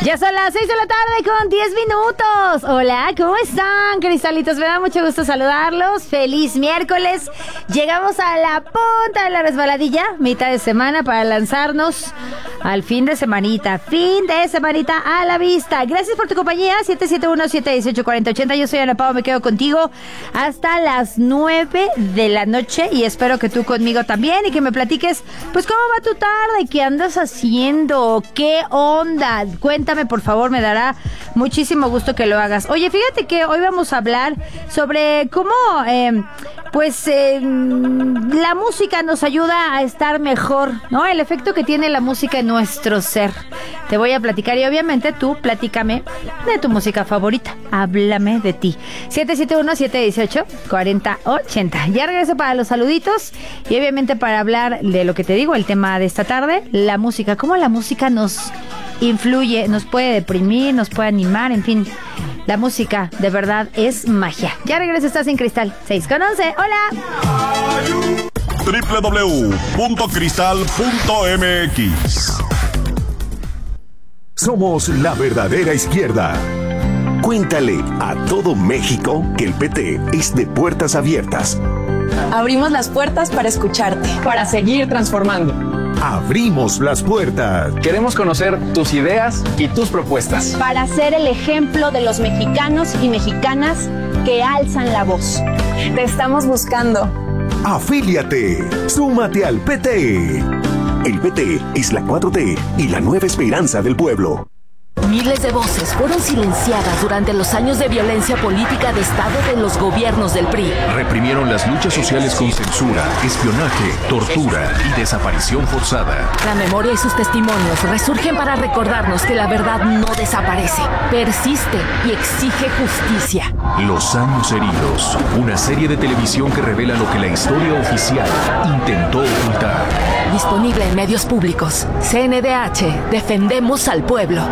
Ya son las 6 de la tarde con 10 minutos. Hola, ¿cómo están, cristalitos? Me da mucho gusto saludarlos. Feliz miércoles. Llegamos a la punta de la resbaladilla, mitad de semana para lanzarnos al fin de semanita. Fin de semanita a la vista. Gracias por tu compañía. 771-718-4080. Yo soy Ana Pao, me quedo contigo hasta las 9 de la noche y espero que tú conmigo también y que me platiques, pues, cómo va tu tarde, qué andas haciendo, qué onda. Cuéntame, por favor, me dará muchísimo gusto que lo hagas. Oye, fíjate que hoy vamos a hablar sobre cómo, la música nos ayuda a estar mejor, ¿no? El efecto que tiene la música en nuestro ser. Te voy a platicar y obviamente tú platícame de tu música favorita. Háblame de ti. 771-718-4080. Ya regreso para los saluditos y obviamente para hablar de lo que te digo, el tema de esta tarde, la música. Cómo la música nos influye, nos puede deprimir, nos puede animar, en fin. La música de verdad es magia. Ya regreso, estás en Cristal 6:11. Hola. www.cristal.mx. Somos la verdadera izquierda. Cuéntale a todo México que el PT es de puertas abiertas. Abrimos las puertas para escucharte, para seguir transformando. Abrimos las puertas. Queremos conocer tus ideas y tus propuestas. para ser el ejemplo de los mexicanos y mexicanas que alzan la voz. Te estamos buscando. Afíliate. Súmate al PT. El PT es la 4T y la nueva esperanza del pueblo. Miles de voces fueron silenciadas durante los años de violencia política de Estado de los gobiernos del PRI. Reprimieron las luchas sociales con censura, espionaje, tortura y desaparición forzada. La memoria y sus testimonios resurgen para recordarnos que la verdad no desaparece, persiste y exige justicia. Los años heridos, una serie de televisión que revela lo que la historia oficial intentó ocultar. Disponible en medios públicos. CNDH, defendemos al pueblo.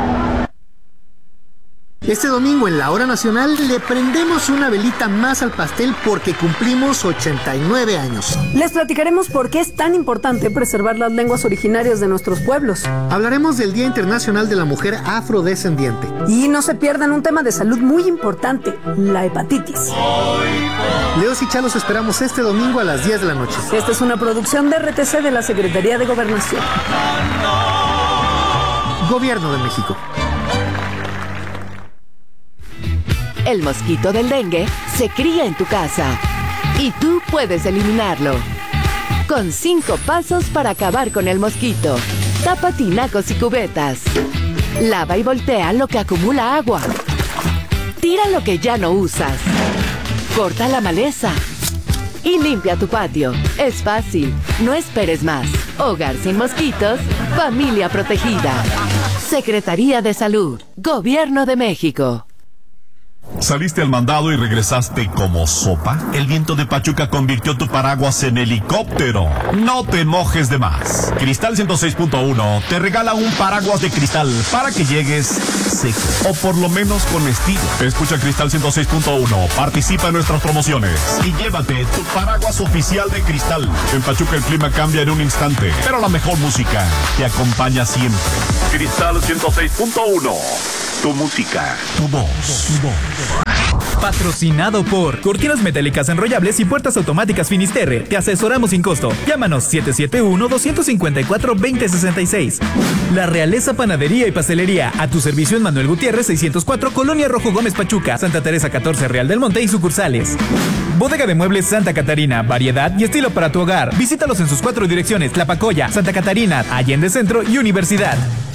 Este domingo en la Hora Nacional le prendemos una velita más al pastel porque cumplimos 89 años. Les platicaremos por qué es tan importante preservar las lenguas originarias de nuestros pueblos. Hablaremos del Día Internacional de la Mujer Afrodescendiente. Y no se pierdan un tema de salud muy importante, la hepatitis. Leos y Chalos esperamos este domingo a las 10 de la noche. Esta es una producción de RTC de la Secretaría de Gobernación. Gobierno de México. El mosquito del dengue se cría en tu casa y tú puedes eliminarlo. Con 5 pasos para acabar con el mosquito. Tapa tinacos y cubetas. Lava y voltea lo que acumula agua. Tira lo que ya no usas. Corta la maleza. Y limpia tu patio. Es fácil. No esperes más. Hogar sin mosquitos. Familia protegida. Secretaría de Salud. Gobierno de México. ¿Saliste al mandado y regresaste como sopa? El viento de Pachuca convirtió tu paraguas en helicóptero. No te mojes de más. Cristal 106.1 te regala un paraguas de cristal para que llegues seco, o por lo menos con estilo. Escucha Cristal 106.1, participa en nuestras promociones y llévate tu paraguas oficial de Cristal. En Pachuca el clima cambia en un instante, pero la mejor música te acompaña siempre. Cristal 106.1. Tu música, tu voz, tu voz. Patrocinado por Cortinas Metálicas Enrollables y Puertas Automáticas Finisterre. Te asesoramos sin costo. Llámanos 771-254-2066. La Realeza Panadería y Pastelería. A tu servicio en Manuel Gutiérrez 604, Colonia Rojo Gómez Pachuca, Santa Teresa 14, Real del Monte y sucursales. Bodega de Muebles Santa Catarina. Variedad y estilo para tu hogar. Visítalos en sus 4 direcciones: Tlapacoya, Santa Catarina, Allende Centro y Universidad.